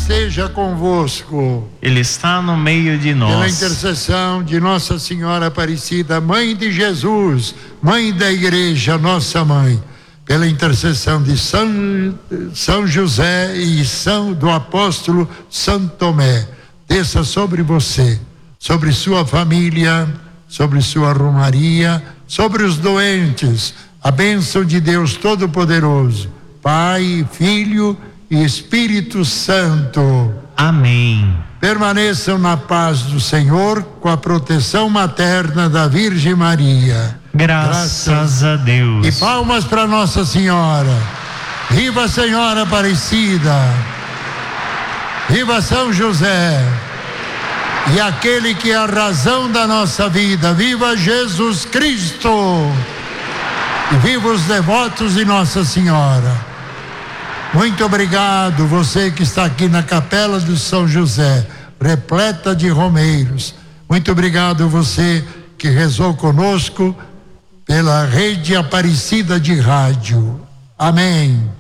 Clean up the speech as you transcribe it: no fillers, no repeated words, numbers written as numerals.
seja convosco. Ele está no meio de nós. Pela intercessão de Nossa Senhora Aparecida, Mãe de Jesus, Mãe da Igreja, nossa Mãe, pela intercessão de São José e do apóstolo São Tomé, desça sobre você, sobre sua família, sobre sua romaria, sobre os doentes, a bênção de Deus Todo-Poderoso, Pai, Filho e Espírito Santo. Amém. Permaneçam na paz do Senhor, com a proteção materna da Virgem Maria. Graças a Deus. E palmas para Nossa Senhora. Viva a Senhora Aparecida. Viva São José. E aquele que é a razão da nossa vida. Viva Jesus Cristo. E viva os devotos de Nossa Senhora. Muito obrigado, você que está aqui na Capela do São José, repleta de romeiros. Muito obrigado, você que rezou conosco pela Rede Aparecida de Rádio. Amém.